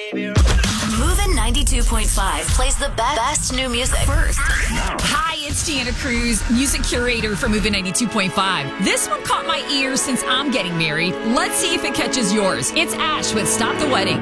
Moving 92.5 plays the best new music first. Hi, it's Deanna Cruz, music curator for Moving 92.5. This one caught my ear since I'm getting married. Let's see if it catches yours. It's Ash with Stop the Wedding.